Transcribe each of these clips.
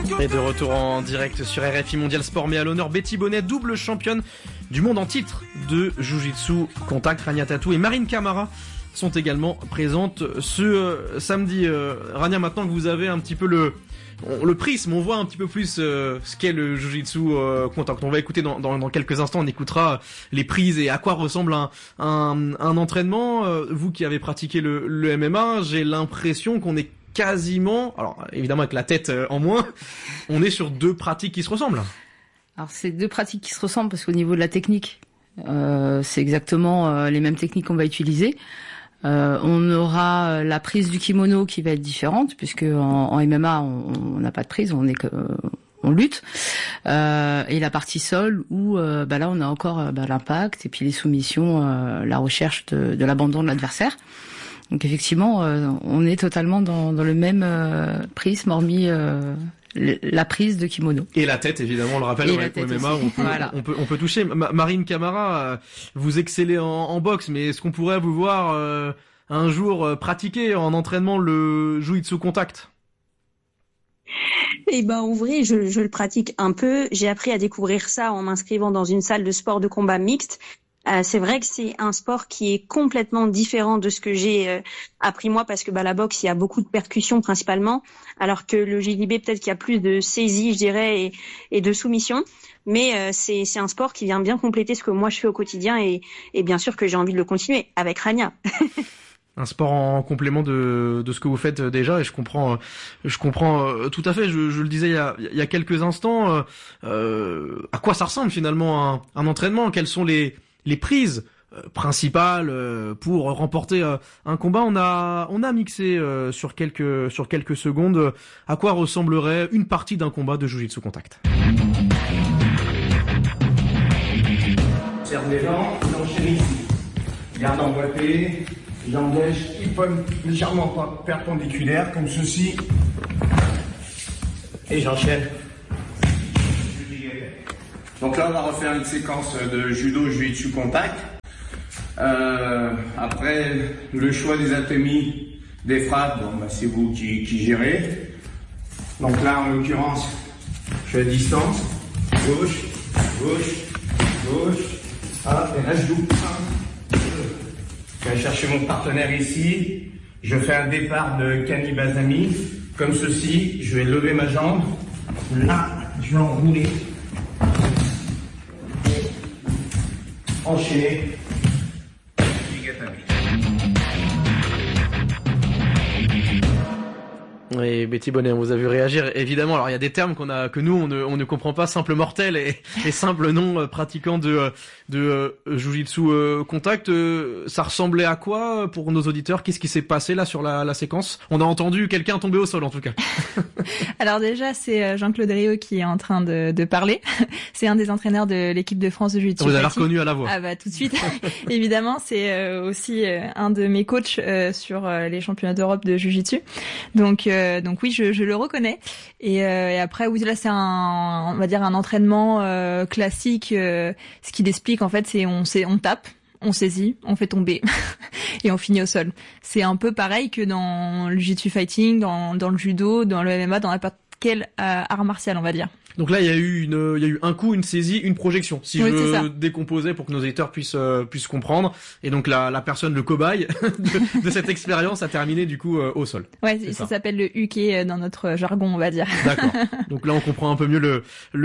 Et de retour en direct sur RFI Mondial Sport, mais à l'honneur Betty Bonnet, double championne du monde en titre de Jiu-Jitsu Contact. Rania Tatou et Marine Camara sont également présentes ce samedi. Rania, maintenant que vous avez un petit peu le prisme, on voit un petit peu plus ce qu'est le Jiu-Jitsu Contact. On va écouter dans quelques instants, on écoutera les prises et à quoi ressemble un entraînement. Vous qui avez pratiqué le MMA, j'ai l'impression qu'on est quasiment, alors évidemment avec la tête en moins, on est sur deux pratiques qui se ressemblent. Alors c'est deux pratiques qui se ressemblent parce qu'au niveau de la technique, c'est exactement les mêmes techniques qu'on va utiliser. On aura la prise du kimono qui va être différente puisque en MMA on n'a pas de prise, on lutte, et la partie sol où là on a encore l'impact et puis les soumissions, la recherche de l'abandon de l'adversaire. Donc effectivement, on est totalement dans le même prisme, hormis la prise de kimono. Et la tête, évidemment, on le rappelle, au MMA, on peut toucher. Marine Camara, vous excellez en boxe, mais est-ce qu'on pourrait vous voir un jour pratiquer en entraînement le Jiu-Jitsu Contact? Eh ben, en vrai, je le pratique un peu. J'ai appris à découvrir ça en m'inscrivant dans une salle de sport de combat mixte. C'est vrai que c'est un sport qui est complètement différent de ce que j'ai appris moi parce que la boxe, il y a beaucoup de percussions principalement, alors que le JJB, peut-être qu'il y a plus de saisie, je dirais, et de soumission. Mais c'est un sport qui vient bien compléter ce que moi je fais au quotidien et bien sûr que j'ai envie de le continuer avec Rania. Un sport en complément de ce que vous faites déjà, et je comprends tout à fait. Je le disais il y a quelques instants, à quoi ça ressemble finalement un entraînement? Quelles sont les prises principales pour remporter un combat? On a mixé sur quelques secondes à quoi ressemblerait une partie d'un combat de Jiu-Jitsu Contact. Serre les jambes, j'enchaîne ici. Garde emboîté, jambes gauche, hip-hop légèrement perpendiculaire comme ceci. Et j'enchaîne. Donc là, on va refaire une séquence de judo Jiu-Jitsu Contact. Après, le choix des atomies, des frappes, c'est vous qui gérez. Donc là, en l'occurrence, je suis à distance. Gauche, gauche, gauche. Ah, et là, je double. Je vais chercher mon partenaire ici. Je fais un départ de Kani Bazami. Comme ceci, je vais lever ma jambe. Là, je vais enrouler. Enchaîner. Et Betty Bonnet, on vous a vu réagir. Évidemment, alors il y a des termes que nous on ne comprend pas, simple mortel et simple non pratiquant de Jiu-Jitsu Contact. Ça ressemblait à quoi pour nos auditeurs? Qu'est-ce qui s'est passé là sur la séquence? On a entendu quelqu'un tomber au sol en tout cas. Alors déjà, c'est Jean-Claude Rieu qui est en train de parler. C'est un des entraîneurs de l'équipe de France de Jiu-Jitsu. Vous avez reconnu à la voix. Ah bah tout de suite. Évidemment, c'est aussi un de mes coachs sur les championnats d'Europe de Jiu-Jitsu. Donc oui, je le reconnais. Et après, oui, là c'est on va dire un entraînement classique. Ce qu'il explique en fait, c'est on tape, on saisit, on fait tomber et on finit au sol. C'est un peu pareil que dans le jiu-jitsu fighting, dans le judo, dans le MMA, dans n'importe quel art martial, on va dire. Donc là, il y a eu un coup, une saisie, une projection. Si oui, je décomposais pour que nos éditeurs puissent comprendre. Et donc la personne, le cobaye de cette expérience a terminé du coup au sol. Ouais, ça s'appelle le uke dans notre jargon, on va dire. D'accord. Donc là, on comprend un peu mieux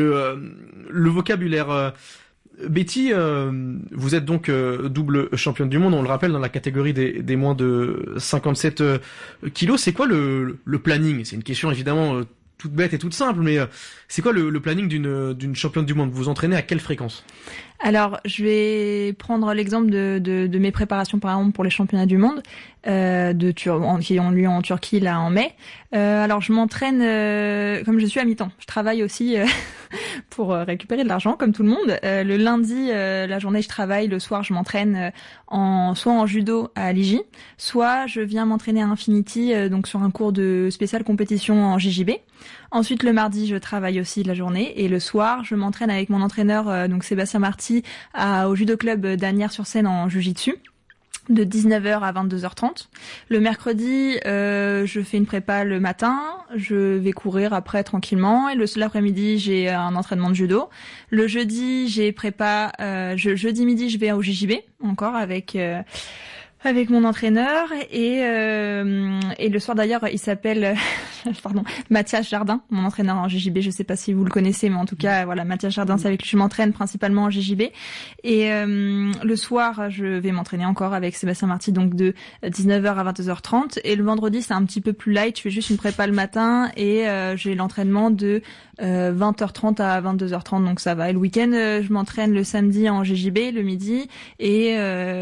le vocabulaire. Betty, vous êtes donc double championne du monde, on le rappelle, dans la catégorie des moins de 57 kilos. C'est quoi le planning? C'est une question évidemment toute bête et toute simple, mais c'est quoi le planning d'une championne du monde? Vous vous entraînez à quelle fréquence? Alors, je vais prendre l'exemple de mes préparations, par exemple, pour les championnats du monde, qui ont lieu en Turquie, là, en mai. Alors, je m'entraîne, comme je suis à mi-temps. Je travaille aussi, pour récupérer de l'argent, comme tout le monde. Le lundi, la journée, je travaille. Le soir, je m'entraîne soit en judo à Ligy, soit je viens m'entraîner à Infinity, donc sur un cours de spéciale compétition en JJB. Ensuite, le mardi, je travaille aussi la journée. Et le soir, je m'entraîne avec mon entraîneur, donc Sébastien Marty, au judo club d'Asnières-sur-Seine en jiu-jitsu. de 19h à 22h30. Le mercredi, je fais une prépa le matin, je vais courir après tranquillement, et l'après-midi, j'ai un entraînement de judo. Le jeudi, j'ai prépa, jeudi midi, je vais au JJB, encore avec mon entraîneur, et le soir d'ailleurs, il s'appelle Mathias Jardin, mon entraîneur en JJB. Je sais pas si vous le connaissez, mais en tout cas voilà, Mathias Jardin, c'est avec lui que je m'entraîne principalement en JJB. Et le soir, je vais m'entraîner encore avec Sébastien Marty, donc de 19h à 22h30. Et le vendredi, c'est un petit peu plus light, je fais juste une prépa le matin, et j'ai l'entraînement de 20h30 à 22h30, donc ça va. Et le week-end, je m'entraîne le samedi en JJB, le midi, et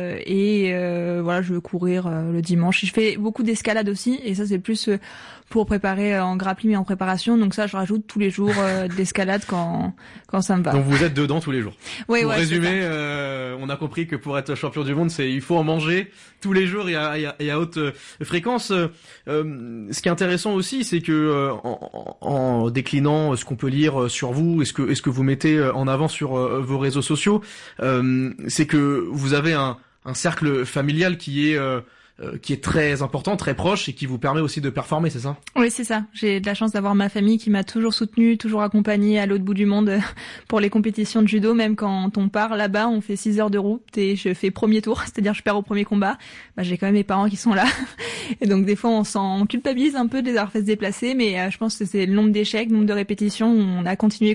voilà, je vais courir le dimanche. Je fais beaucoup d'escalade aussi, et ça c'est plus pour préparer en grappling et en préparation. Donc ça, je rajoute tous les jours d'escalade quand ça me va. Donc vous êtes dedans tous les jours. Oui, pour résumer, on a compris que pour être champion du monde, il faut en manger tous les jours et à haute fréquence. Ce qui est intéressant aussi, c'est que en déclinant ce qu'on peut lire sur vous et ce que vous mettez en avant sur vos réseaux sociaux, c'est que vous avez un cercle familial qui est très important, très proche, et qui vous permet aussi de performer, c'est ça? Oui, c'est ça. J'ai de la chance d'avoir ma famille qui m'a toujours soutenue, toujours accompagnée à l'autre bout du monde pour les compétitions de judo. Même quand on part là-bas, on fait 6 heures de route et je fais premier tour, c'est-à-dire je perds au premier combat. J'ai quand même mes parents qui sont là. Et donc des fois, on culpabilise un peu de les avoir fait se déplacer, mais je pense que c'est le nombre d'échecs, le nombre de répétitions, on a continué.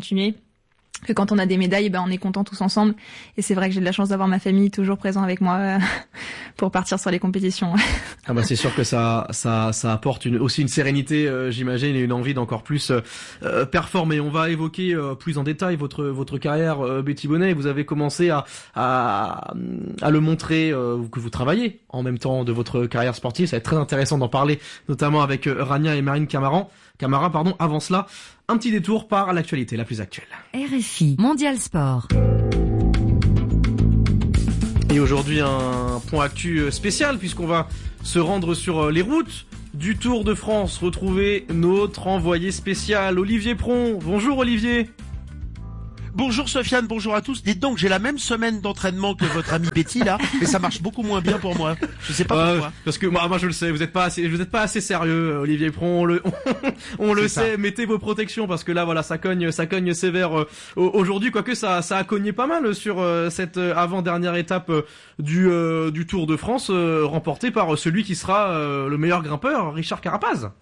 Que quand on a des médailles, on est contents tous ensemble. Et c'est vrai que j'ai de la chance d'avoir ma famille toujours présent avec moi pour partir sur les compétitions. Ah c'est sûr que ça apporte aussi une sérénité, j'imagine, et une envie d'encore plus performer. On va évoquer plus en détail votre carrière, Betty Bonnet. Vous avez commencé à le montrer, que vous travaillez en même temps de votre carrière sportive. Ça va être très intéressant d'en parler, notamment avec Rania et Marine Camara. Avant cela, un petit détour par l'actualité la plus actuelle. RFI Mondial Sport. Et aujourd'hui, un point actu spécial, puisqu'on va se rendre sur les routes du Tour de France. Retrouver notre envoyé spécial, Olivier Pron. Bonjour Olivier. Bonjour Sofiane, bonjour à tous. Dites donc, j'ai la même semaine d'entraînement que votre ami Betty là, mais ça marche beaucoup moins bien pour moi. Je sais pas pourquoi. Parce que moi je le sais, vous êtes pas assez sérieux, Olivier Pron. On le sait. Mettez vos protections parce que là voilà, ça cogne sévère aujourd'hui. Quoique ça a cogné pas mal sur cette avant-dernière étape du Tour de France, remportée par celui qui sera le meilleur grimpeur, Richard Carapaz.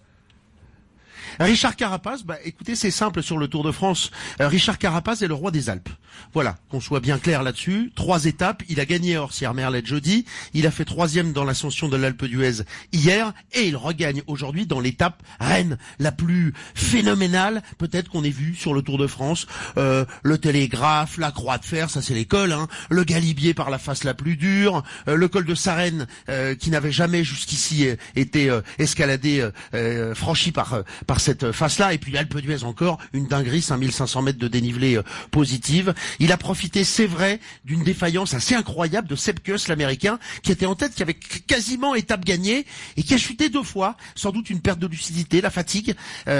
Richard Carapaz, écoutez, c'est simple sur le Tour de France. Richard Carapaz est le roi des Alpes. Voilà, qu'on soit bien clair là-dessus. 3 étapes, il a gagné à Orsières-Merlet jeudi, il a fait 3e dans l'ascension de l'Alpe d'Huez hier, et il regagne aujourd'hui dans l'étape Rennes, la plus phénoménale peut-être qu'on ait vue sur le Tour de France. Le Télégraphe, la Croix de Fer, ça c'est les cols, le Galibier par la face la plus dure, le col de Sarenne qui n'avait jamais jusqu'ici été escaladé, franchi par cette face-là, et puis l'Alpe d'Huez encore, une dinguerie, 5500 mètres de dénivelé positive. Il a profité, c'est vrai, d'une défaillance assez incroyable de Sepp Kuss, l'américain, qui était en tête, qui avait quasiment étape gagnée, et qui a chuté 2 fois, sans doute une perte de lucidité, la fatigue,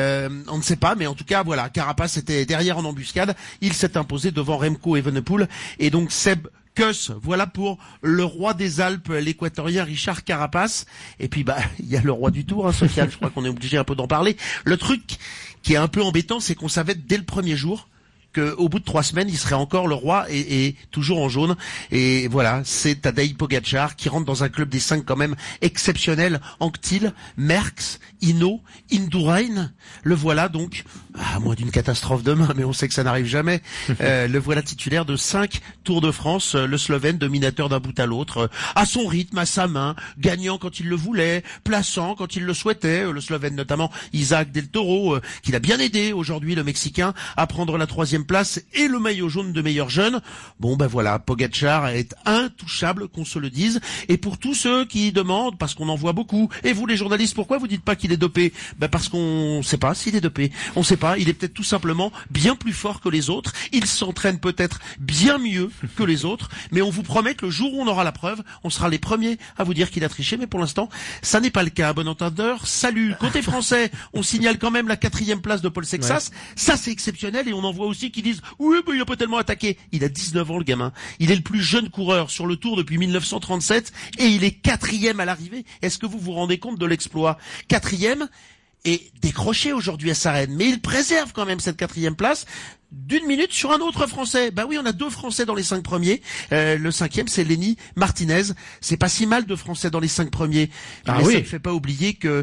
on ne sait pas, mais en tout cas, voilà, Carapaz était derrière en embuscade, il s'est imposé devant Remco Evenepoel, et donc Sepp Kuss, voilà pour le roi des Alpes, l'équatorien Richard Carapaz. Et puis il y a le roi du Tour, Sofiane, je crois qu'on est obligé un peu d'en parler. Le truc qui est un peu embêtant, c'est qu'on savait dès le premier jour qu'au bout de 3 semaines, il serait encore le roi et toujours en jaune. Et voilà, c'est Tadej Pogačar qui rentre dans un club des 5 quand même exceptionnel. Anctil, Merckx, Hinault, Indurain. Le voilà donc, à moins d'une catastrophe demain, mais on sait que ça n'arrive jamais. Le voilà titulaire de 5 Tours de France, le Slovène dominateur d'un bout à l'autre, à son rythme, à sa main, gagnant quand il le voulait, plaçant quand il le souhaitait. Le Slovène notamment, Isaac Del Toro, qui l'a bien aidé aujourd'hui, le Mexicain, à prendre la 3e place et le maillot jaune de meilleur jeune. Bon voilà, Pogačar est intouchable, qu'on se le dise. Et pour tous ceux qui demandent, parce qu'on en voit beaucoup, et vous les journalistes, pourquoi vous dites pas qu'il est dopé? Parce qu'on sait pas s'il est dopé. On sait pas, il est peut-être tout simplement bien plus fort que les autres. Il s'entraîne peut-être bien mieux que les autres, mais on vous promet que le jour où on aura la preuve, on sera les premiers à vous dire qu'il a triché, mais pour l'instant, ça n'est pas le cas. Bon entendeur, salut. Côté français, on signale quand même la 4e place de Paul Sexas. Ouais. Ça, c'est exceptionnel, et on en voit aussi nostalgiques qui disent oui, mais il a pas tellement attaqué. Il a 19 ans, le gamin. Il est le plus jeune coureur sur le Tour depuis 1937 et il est 4e à l'arrivée. Est-ce que vous vous rendez compte de l'exploit? 4e et décroché aujourd'hui à Sarenne, mais il préserve quand même cette 4e place d'une minute sur un autre Français. Bah oui, on a 2 Français dans les 5 premiers. Le 5e, c'est Lenny Martinez. C'est pas si mal de Français dans les 5 premiers. Ah mais oui. ça ne fait pas oublier que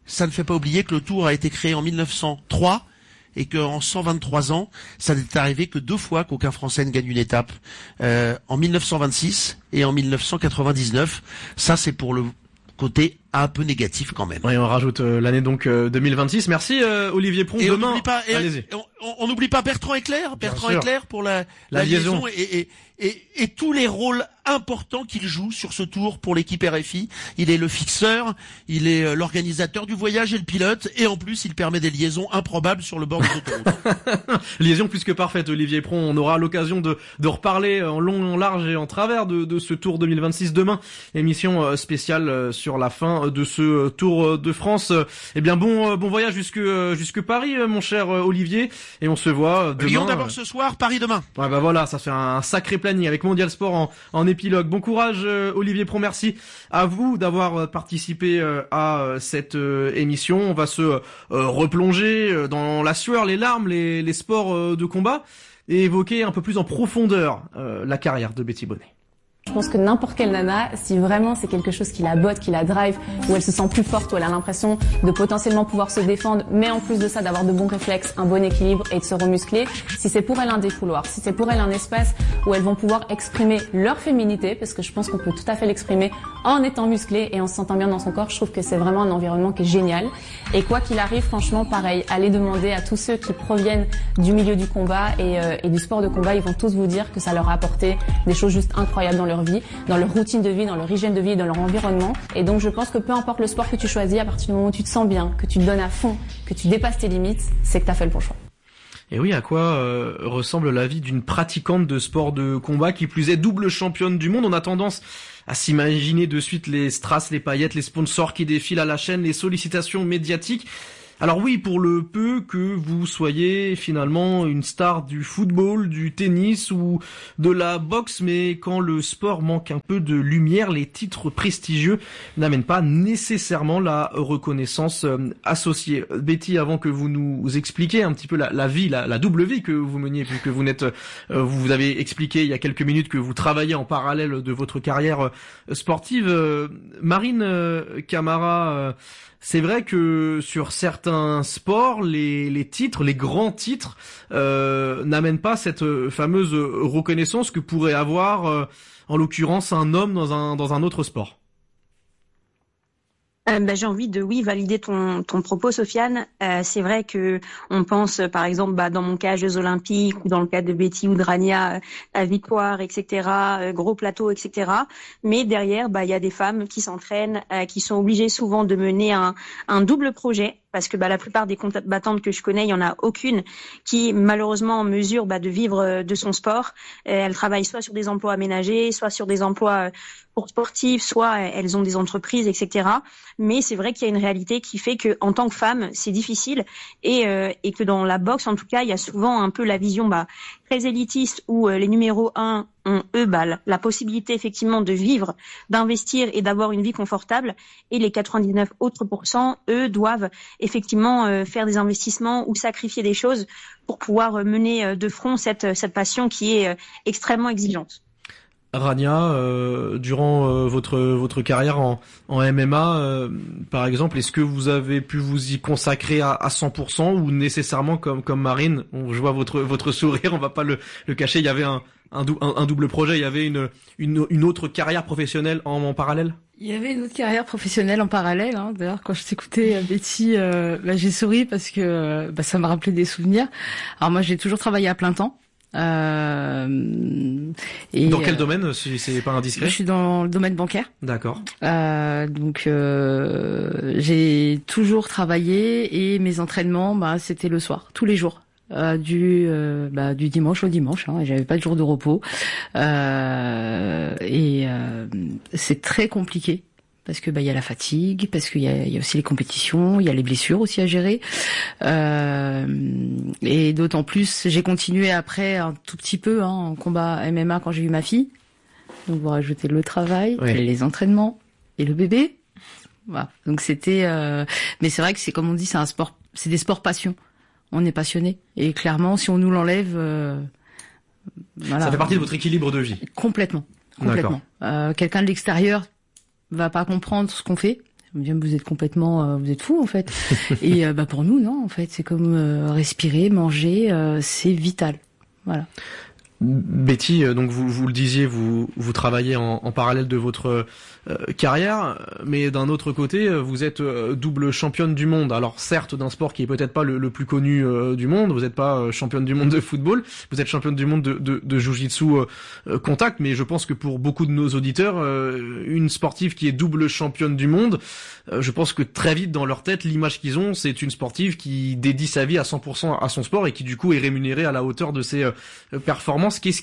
le Tour a été créé en 1903 et qu'en 123 ans, ça n'est arrivé que 2 fois qu'aucun Français ne gagne une étape. En 1926 et en 1999. Ça, c'est pour le côté un peu négatif quand même. Oui, on rajoute l'année donc 2026. Merci Olivier Pron. Et Demain, on n'oublie pas, allez-y. on n'oublie pas Bertrand Eclair pour la liaison et tous les rôles importants qu'il joue sur ce tour pour l'équipe RFI. Il est le fixeur, il est l'organisateur du voyage et le pilote, et en plus il permet des liaisons improbables sur le bord de l'autoroute. Liaison plus que parfaite, Olivier Pron. On aura l'occasion de reparler en long, en large et en travers de ce Tour 2026 demain. Émission spéciale sur la fin de ce Tour de France. Eh bien, bon voyage jusque Paris, mon cher Olivier. Et on se voit demain. Lyon d'abord ce soir, Paris demain. Ouais, bah voilà, ça fait un sacré planning avec Mondial Sport en épilogue. Bon courage, Olivier Pron. Merci à vous d'avoir participé à cette émission. On va se replonger dans la sueur, les larmes, les sports de combat et évoquer un peu plus en profondeur la carrière de Betty Bonnet. Je pense que n'importe quelle nana, si vraiment c'est quelque chose qui la botte, qui la drive, où elle se sent plus forte, où elle a l'impression de potentiellement pouvoir se défendre, mais en plus de ça d'avoir de bons réflexes, un bon équilibre et de se remuscler, si c'est pour elle un défouloir, si c'est pour elle un espace où elles vont pouvoir exprimer leur féminité, parce que je pense qu'on peut tout à fait l'exprimer en étant musclé et en se sentant bien dans son corps, je trouve que c'est vraiment un environnement qui est génial. Et quoi qu'il arrive, franchement, pareil, allez demander à tous ceux qui proviennent du milieu du combat et du sport de combat, ils vont tous vous dire que ça leur a apporté des choses juste incroyables dans leur vie, dans leur routine de vie, dans leur hygiène de vie, dans leur environnement. Et donc je pense que peu importe le sport que tu choisis, à partir du moment où tu te sens bien, que tu te donnes à fond, que tu dépasses tes limites, c'est que tu as fait le bon choix. Et oui, à quoi ressemble la vie d'une pratiquante de sport de combat, qui plus est double championne du monde? On a tendance à s'imaginer de suite les strass, les paillettes, les sponsors qui défilent à la chaîne, les sollicitations médiatiques. Alors oui, pour le peu que vous soyez finalement une star du football, du tennis ou de la boxe, mais quand le sport manque un peu de lumière, les titres prestigieux n'amènent pas nécessairement la reconnaissance associée. Betty, avant que vous nous expliquiez un petit peu la vie, la double vie que vous meniez, puisque vous avez expliqué il y a quelques minutes que vous travaillez en parallèle de votre carrière sportive. Marine Camara, c'est vrai que sur certains sports, les titres, les grands titres, n'amènent pas cette fameuse reconnaissance que pourrait avoir, en l'occurrence, un homme dans un autre sport. J'ai envie de valider ton propos, Sofiane. C'est vrai que on pense par exemple dans mon cas Jeux Olympiques ou dans le cas de Betty ou de Rania à victoire, etc., gros plateau, etc. Mais derrière il y a des femmes qui s'entraînent, qui sont obligées souvent de mener un double projet. Parce que la plupart des combattantes que je connais, il y en a aucune qui malheureusement en mesure de vivre de son sport. Elles travaillent soit sur des emplois aménagés, soit sur des emplois pour sportifs, soit elles ont des entreprises, etc. Mais c'est vrai qu'il y a une réalité qui fait que en tant que femme, c'est difficile et que dans la boxe, en tout cas, il y a souvent un peu la vision très élitiste où les numéros 1 ont la possibilité effectivement de vivre, d'investir et d'avoir une vie confortable, et les 99 autres %, eux, doivent effectivement faire des investissements ou sacrifier des choses pour pouvoir mener de front cette passion qui est extrêmement exigeante. Rania, durant votre carrière en MMA, par exemple, est-ce que vous avez pu vous y consacrer à 100% ou nécessairement comme Marine? Je vois votre sourire, on va pas le cacher. Il y avait un double projet, il y avait une autre carrière professionnelle en parallèle. Il y avait une autre carrière professionnelle en parallèle. D'ailleurs, quand je t'écoutais, Betty, j'ai souri parce que ça m'a rappelé des souvenirs. Alors moi, j'ai toujours travaillé à plein temps. Et dans quel domaine, si c'est pas indiscret? Je suis dans le domaine bancaire. D'accord. Donc j'ai toujours travaillé et mes entraînements, c'était le soir, tous les jours. Du dimanche au dimanche, j'avais pas de jour de repos. C'est très compliqué. Parce que il y a la fatigue, parce qu'il y a aussi les compétitions, il y a les blessures aussi à gérer. Et d'autant plus, j'ai continué après un tout petit peu en combat MMA quand j'ai eu ma fille. Donc vous rajoutez le travail, les entraînements et le bébé. Voilà. Donc c'était, mais c'est vrai que c'est comme on dit, c'est un sport, c'est des sports passion. On est passionné et clairement, si on nous l'enlève, voilà. Ça fait partie de votre équilibre de vie. Complètement. Quelqu'un de l'extérieur va pas comprendre ce qu'on fait. Vous êtes complètement, vous êtes fou en fait. Et pour nous, non, en fait, c'est comme respirer, manger, c'est vital. Voilà. Betty, donc vous le disiez, vous travaillez en parallèle de votre carrière, mais d'un autre côté, vous êtes double championne du monde. Alors certes, d'un sport qui est peut-être pas le plus connu du monde, vous n'êtes pas championne du monde de football, vous êtes championne du monde de jiu-jitsu contact, mais je pense que pour beaucoup de nos auditeurs, une sportive qui est double championne du monde, je pense que très vite dans leur tête, l'image qu'ils ont, c'est une sportive qui dédie sa vie à 100% à son sport et qui du coup est rémunérée à la hauteur de ses performances. Qu'est-ce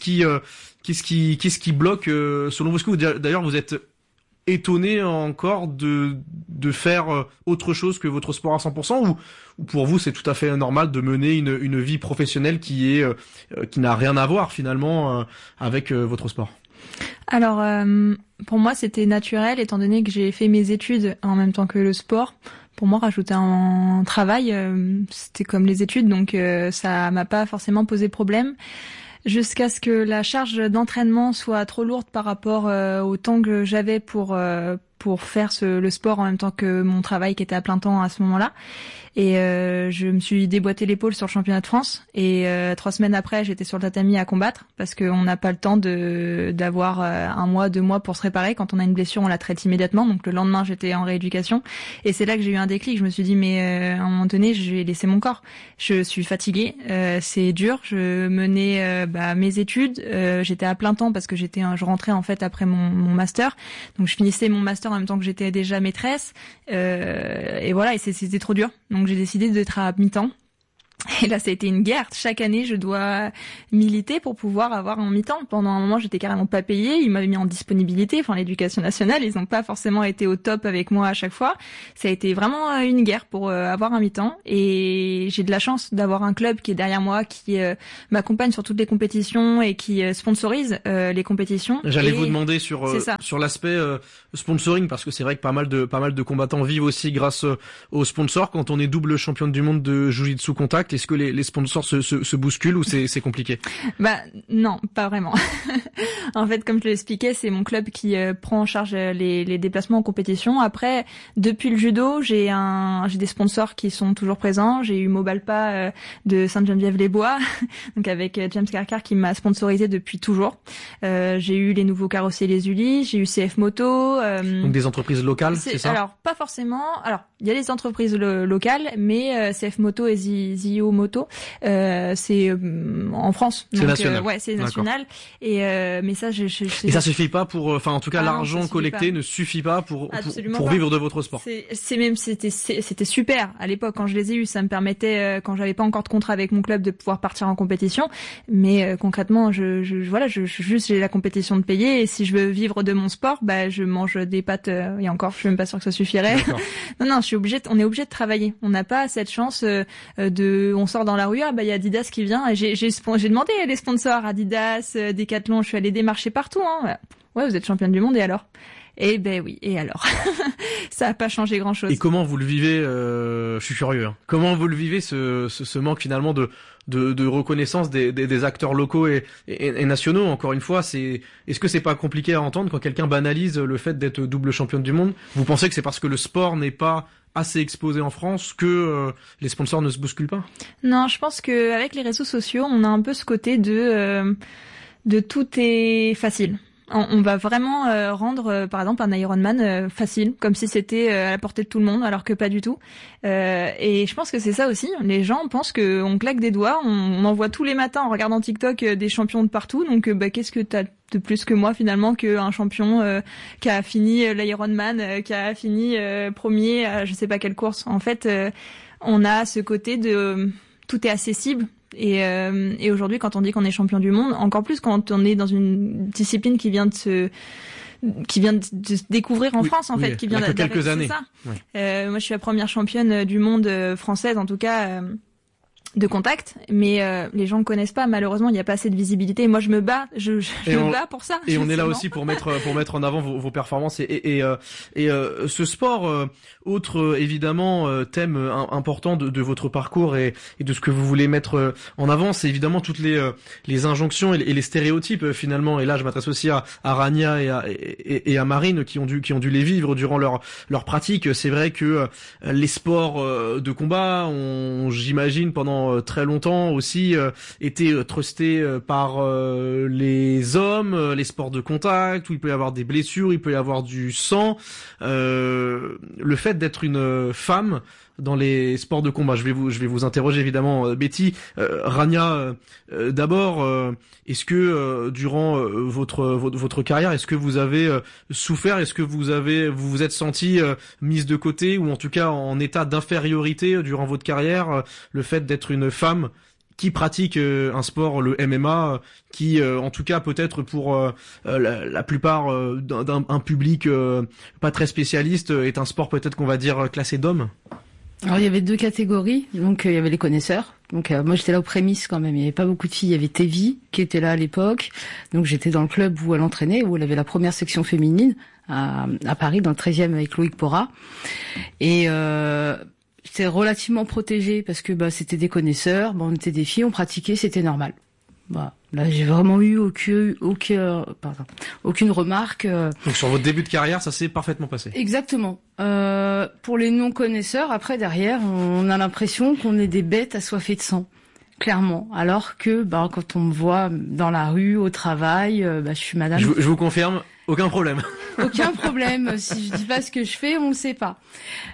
qui bloque selon vous? Est-ce que d'ailleurs vous êtes étonné encore de faire autre chose que votre sport à 100% ou pour vous c'est tout à fait normal de mener une vie professionnelle qui n'a rien à voir finalement avec votre sport? Alors pour moi c'était naturel étant donné que j'ai fait mes études en même temps que le sport. Pour moi, rajouter un travail, c'était comme les études, donc ça m'a pas forcément posé problème. Jusqu'à ce que la charge d'entraînement soit trop lourde par rapport au temps que j'avais pour faire le sport en même temps que mon travail qui était à plein temps à ce moment-là. Et je me suis déboîté l'épaule sur le championnat de France. Et 3 semaines après, j'étais sur le tatami à combattre parce qu'on n'a pas le temps d'avoir 1 mois, 2 mois pour se réparer. Quand on a une blessure, on la traite immédiatement. Donc le lendemain, j'étais en rééducation. Et c'est là que j'ai eu un déclic. Je me suis dit, mais à un moment donné, je vais laisser mon corps. Je suis fatiguée, c'est dur. Je menais mes études. J'étais à plein temps parce que je rentrais en fait après mon master. Donc je finissais mon master en même temps que j'étais déjà maîtresse. Et voilà, et c'était trop dur. Donc j'ai décidé d'être à mi-temps. Et là, ça a été une guerre. Chaque année, je dois militer pour pouvoir avoir un mi-temps. Pendant un moment, j'étais carrément pas payée. Ils m'avaient mis en disponibilité. Enfin, l'éducation nationale, ils n'ont pas forcément été au top avec moi à chaque fois. Ça a été vraiment une guerre pour avoir un mi-temps. Et j'ai de la chance d'avoir un club qui est derrière moi, qui m'accompagne sur toutes les compétitions et qui sponsorise les compétitions. J'allais vous demander sur l'aspect sponsoring, parce que c'est vrai que pas mal de combattants vivent aussi grâce aux sponsors. Quand on est double championne du monde de Jiu-Jitsu contact, est-ce que les sponsors se bousculent ou c'est compliqué? Non, pas vraiment. En fait, comme je l'expliquais, c'est mon club qui prend en charge les déplacements en compétition. Après, depuis le judo, j'ai des sponsors qui sont toujours présents. J'ai eu Mobalpa de Sainte-Geneviève-les-Bois, donc avec James Carcar qui m'a sponsorisé depuis toujours. J'ai eu les nouveaux carrossiers Les Ulis, j'ai eu CF Moto. Donc des entreprises locales, c'est ça? Alors, pas forcément. Alors, il y a les entreprises locales, mais CF Moto et Zio Moto, c'est en France. C'est national. Ouais, c'est national. Et mais ça, et ça suffit pas pour, enfin en tout cas l'argent collecté ne suffit pas pour vivre de votre sport. C'était super à l'époque quand je les ai eus. Ça me permettait, quand j'avais pas encore de contrat avec mon club, de pouvoir partir en compétition. Mais concrètement, j'ai la compétition de payer. Et si je veux vivre de mon sport, je mange des pâtes. Et encore, je suis même pas sûre que ça suffirait. Non, on est obligé de travailler. On n'a pas cette chance on sort dans la rue, il y a Adidas qui vient. Et j'ai demandé les sponsors, Adidas, Decathlon, je suis allée démarcher partout. Ouais, vous êtes championne du monde et alors? Eh ben oui, et alors? Ça a pas changé grand chose. Et comment vous le vivez? Je suis curieux. Comment vous le vivez ce manque finalement de reconnaissance des acteurs locaux et nationaux? Encore une fois, est-ce que c'est pas compliqué à entendre quand quelqu'un banalise le fait d'être double championne du monde? Vous pensez que c'est parce que le sport n'est pas assez exposé en France que les sponsors ne se bousculent pas? Non, je pense que avec les réseaux sociaux, on a un peu ce côté de tout est facile. On va vraiment rendre, par exemple, un Ironman facile, comme si c'était à la portée de tout le monde, alors que pas du tout. Et je pense que c'est ça aussi. Les gens pensent qu'on claque des doigts, on en voit tous les matins en regardant TikTok des champions de partout. Donc, qu'est-ce que t'as de plus que moi finalement qu'un champion qui a fini l'Ironman, qui a fini premier à je sais pas quelle course. En fait, on a ce côté de tout est accessible. Et aujourd'hui, quand on dit qu'on est champion du monde, encore plus quand on est dans une discipline qui vient de se découvrir en France, en fait, qui vient de quelques années. Ça. Ouais. Moi, je suis la première championne du monde française, en tout cas. de contact, mais les gens ne connaissent pas. Malheureusement, il n'y a pas assez de visibilité. Moi, je me bats, je me bats pour ça. Et on est là aussi pour mettre en avant vos performances et ce sport, autre évidemment thème important de votre parcours et de ce que vous voulez mettre en avant, c'est évidemment toutes les injonctions et les stéréotypes finalement. Et là, je m'adresse aussi à Rania et à Marine qui ont dû les vivre durant leur pratique. C'est vrai que les sports de combat ont, j'imagine, pendant très longtemps aussi été trustés par les hommes, les sports de contact où il peut y avoir des blessures, il peut y avoir du sang. Le fait d'être une femme dans les sports de combat, je vais vous interroger évidemment, Betty. Rania, d'abord, est-ce que durant votre carrière, est-ce que vous avez souffert, est-ce que vous vous êtes senti mise de côté ou en tout cas en état d'infériorité durant votre carrière, le fait d'être une femme qui pratique un sport, le MMA, qui en tout cas peut-être pour la plupart d'un public pas très spécialiste est un sport peut-être qu'on va dire classé d'hommes? Alors il y avait deux catégories, donc il y avait les connaisseurs. Donc moi j'étais là aux prémices quand même, il y avait pas beaucoup de filles, il y avait Tevi qui était là à l'époque. Donc j'étais dans le club où elle entraînait, où elle avait la première section féminine à Paris dans le 13e avec Loïc Pora. Et j'étais relativement protégée parce que c'était des connaisseurs, on était des filles, on pratiquait, c'était normal. Voilà. Là, j'ai vraiment eu aucune remarque. Donc sur votre début de carrière, ça s'est parfaitement passé. Exactement. Pour les non-connaisseurs, après derrière, on a l'impression qu'on est des bêtes assoiffées de sang, clairement. Alors que quand on me voit dans la rue, au travail, je suis madame. Je vous confirme, aucun problème. Aucun problème. Si je dis pas ce que je fais, on le sait pas.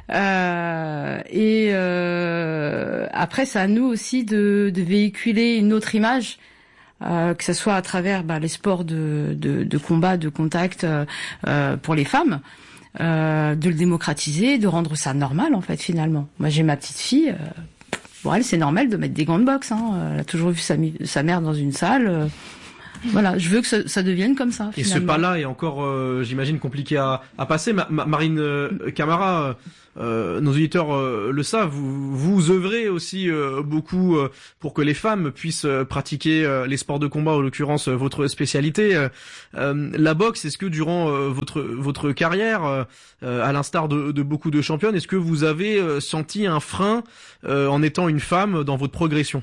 Après, c'est à nous aussi de véhiculer une autre image. Que ce soit à travers les sports de combat, de contact pour les femmes, de le démocratiser, de rendre ça normal en fait finalement. Moi j'ai ma petite fille, pour elle c'est normal de mettre des gants de boxe. Elle a toujours vu sa mère dans une salle. Voilà, je veux que ça devienne comme ça. Finalement. Et ce pas-là est encore, j'imagine, compliqué à passer. Marine Camara, nos auditeurs le savent. Vous œuvrez aussi beaucoup pour que les femmes puissent pratiquer les sports de combat, en l'occurrence votre spécialité. La boxe, est-ce que durant votre carrière, à l'instar de beaucoup de championnes, est-ce que vous avez senti un frein en étant une femme dans votre progression?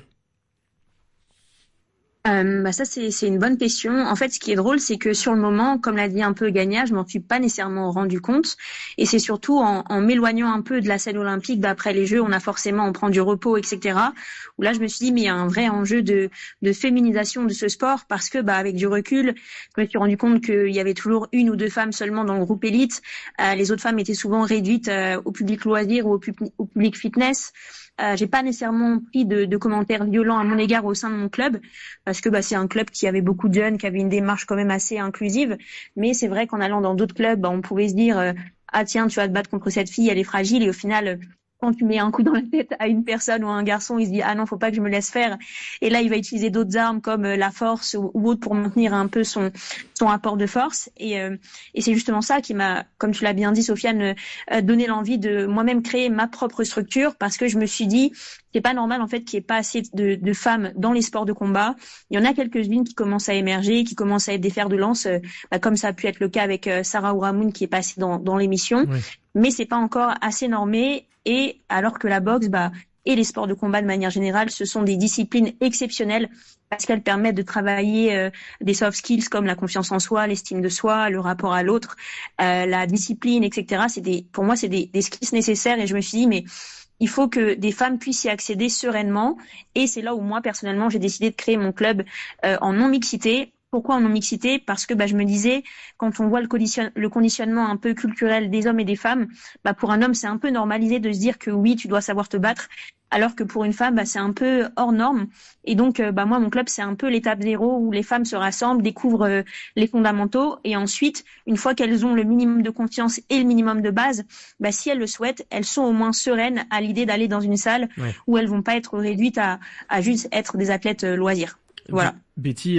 Ça c'est une bonne question. En fait, ce qui est drôle, c'est que sur le moment, comme l'a dit un peu Gagna, je m'en suis pas nécessairement rendu compte. Et c'est surtout en m'éloignant un peu de la scène olympique, après les Jeux, on prend du repos, etc. Où là, je me suis dit, mais il y a un vrai enjeu de féminisation de ce sport parce que, avec du recul, je me suis rendu compte qu'il y avait toujours une ou deux femmes seulement dans le groupe élite. Les autres femmes étaient souvent réduites au public loisir ou au public fitness. J'ai pas nécessairement pris de commentaires violents à mon égard au sein de mon club parce que c'est un club qui avait beaucoup de jeunes, qui avait une démarche quand même assez inclusive. Mais c'est vrai qu'en allant dans d'autres clubs, on pouvait se dire ah tiens, tu vas te battre contre cette fille, elle est fragile. Et au final, quand tu mets un coup dans la tête à une personne ou à un garçon, il se dit ah non, faut pas que je me laisse faire. Et là, il va utiliser d'autres armes comme la force ou autre pour maintenir un peu son rapport de force. Et c'est justement ça qui m'a, comme tu l'as bien dit, Sofiane, donné l'envie de moi-même créer ma propre structure parce que je me suis dit c'est pas normal en fait qu'il n'y ait pas assez de femmes dans les sports de combat. Il y en a quelques-unes qui commencent à émerger, qui commencent à être des fers de lance, comme ça a pu être le cas avec Sarah Ouramoun qui est passée dans l'émission. Oui. Mais c'est pas encore assez normé. Et alors que la boxe, et les sports de combat de manière générale, ce sont des disciplines exceptionnelles parce qu'elles permettent de travailler des soft skills comme la confiance en soi, l'estime de soi, le rapport à l'autre, la discipline, etc. Pour moi, c'est des skills nécessaires. Et je me suis dit, mais il faut que des femmes puissent y accéder sereinement. Et c'est là où moi, personnellement, j'ai décidé de créer mon club en non-mixité. Pourquoi en non-mixité? Parce que je me disais, quand on voit le conditionnement un peu culturel des hommes et des femmes, pour un homme, c'est un peu normalisé de se dire que oui, tu dois savoir te battre, alors que pour une femme, c'est un peu hors norme. Et donc, moi, mon club, c'est un peu l'étape zéro où les femmes se rassemblent, découvrent les fondamentaux, et ensuite, une fois qu'elles ont le minimum de confiance et le minimum de base, si elles le souhaitent, elles sont au moins sereines à l'idée d'aller dans une salle où elles vont pas être réduites à juste être des athlètes loisirs. Voilà. Betty,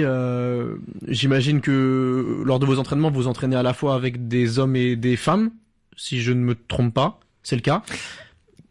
j'imagine que lors de vos entraînements, vous entraînez à la fois avec des hommes et des femmes, si je ne me trompe pas, c'est le cas.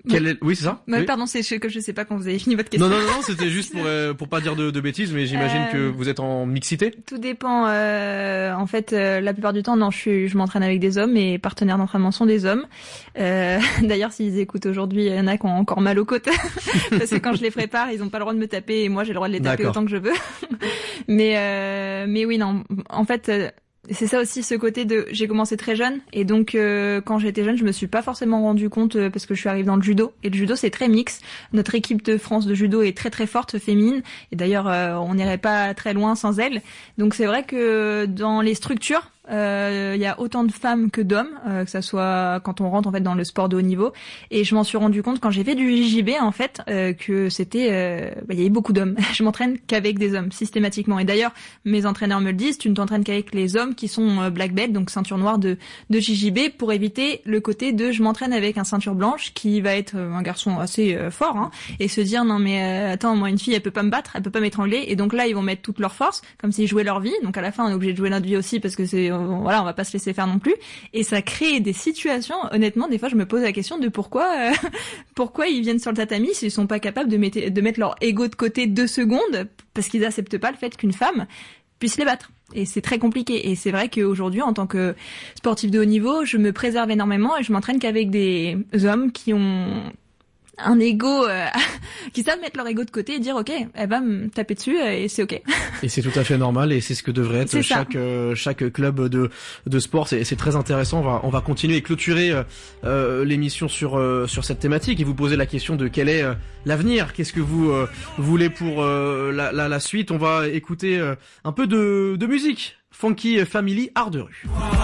Oui, c'est ça. Ouais, Oui. pardon, c'est que je sais pas quand vous avez fini votre question. Non, c'était juste pour pas dire de bêtises, mais j'imagine que vous êtes en mixité. Tout dépend. En fait, la plupart du temps, non, je m'entraîne avec des hommes. Mes partenaires d'entraînement sont des hommes. D'ailleurs, s'ils écoutent aujourd'hui, il y en a qui ont encore mal aux côtes parce que quand je les prépare, ils ont pas le droit de me taper et moi j'ai le droit de les taper D'accord. autant que je veux. Mais oui, non. En fait. C'est ça aussi, ce côté de j'ai commencé très jeune et donc quand j'étais jeune je me suis pas forcément rendu compte parce que je suis arrivée dans le judo et le judo c'est très mix. Notre équipe de France de judo est très très forte féminine et d'ailleurs on n'irait pas très loin sans elle. Donc c'est vrai que dans les structures il y a autant de femmes que d'hommes, que ça soit quand on rentre en fait dans le sport de haut niveau. Et je m'en suis rendu compte quand j'ai fait du JJB en fait que c'était, il y avait beaucoup d'hommes. Je m'entraîne qu'avec des hommes systématiquement. Et d'ailleurs, mes entraîneurs me le disent, tu ne t'entraînes qu'avec les hommes qui sont black belt, donc ceinture noire de JJB, pour éviter le côté de je m'entraîne avec un ceinture blanche qui va être un garçon assez fort, hein, et se dire non mais attends, moi une fille elle peut pas me battre, elle peut pas m'étrangler. Et donc là ils vont mettre toute leur force comme s'ils jouaient leur vie. Donc à la fin on est obligé de jouer notre vie aussi parce que c'est voilà, on va pas se laisser faire non plus. Et ça crée des situations, honnêtement, des fois je me pose la question de pourquoi ils viennent sur le tatami s'ils sont pas capables de mettre leur ego de côté 2 secondes parce qu'ils acceptent pas le fait qu'une femme puisse les battre. Et c'est très compliqué. Et c'est vrai qu'aujourd'hui, en tant que sportif de haut niveau, je me préserve énormément et je m'entraîne qu'avec des hommes qui ont un ego, qui savent mettre leur ego de côté et dire ok, elle va me taper dessus et c'est ok. Et c'est tout à fait normal et c'est ce que devrait être chaque club de sport. C'est très intéressant. On va continuer et clôturer l'émission sur cette thématique et vous poser la question de quel est l'avenir. Qu'est-ce que vous voulez pour la suite? On va écouter un peu de musique. Funky Family, art de rue.